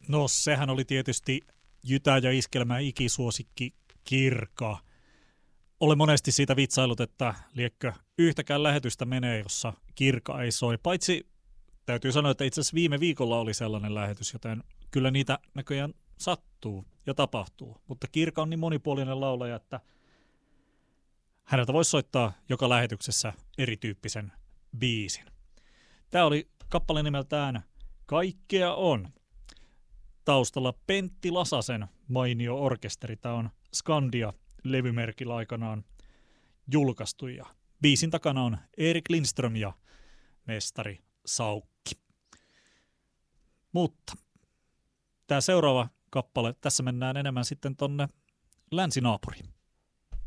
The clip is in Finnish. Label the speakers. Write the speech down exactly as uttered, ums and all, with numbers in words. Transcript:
Speaker 1: No sehän oli tietysti Jytä ja Iskelmän ikisuosikki Kirka. Olen monesti siitä vitsailut, että liekkö yhtäkään lähetystä menee, jossa Kirka ei soi. Paitsi täytyy sanoa, että itse asiassa viime viikolla oli sellainen lähetys, joten kyllä niitä näköjään sattuu ja tapahtuu. Mutta Kirka on niin monipuolinen laulaja, että häneltä voisi soittaa joka lähetyksessä erityyppisen biisin. Tämä oli kappale nimeltään Kaikkea on. Taustalla Pentti Lasasen mainio orkesteri. Tämä on Skandia-levymerkillä aikanaan julkaistu. Ja biisin takana on Erik Lindström ja mestari Saukki. Mutta tämä seuraava kappale, tässä mennään enemmän sitten tonne länsinaapuriin.